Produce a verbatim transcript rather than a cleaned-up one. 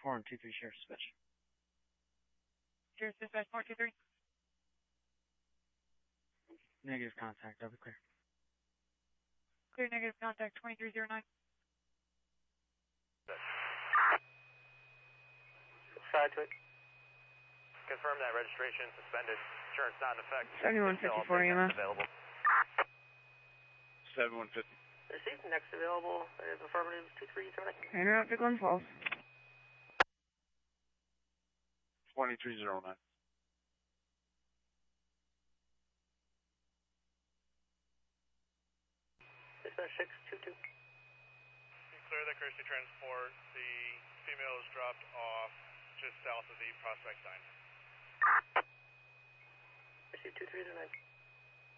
four and two three share dispatch. Sheriff dispatch four two three. Negative contact, double clear. Clear negative contact twenty-three zero nine. Side to it. Confirm that registration suspended. Insurance not in effect. seventy-one fifty-four E M A. Available. seventy-one fifty. Received. Next available is affirmative two three seven nine. Interrupt to Glen Falls. twenty-three zero nine. Dispatch six two two. Clear the courtesy transport. The female is dropped off just south of the Prospect sign. Received two three zero nine.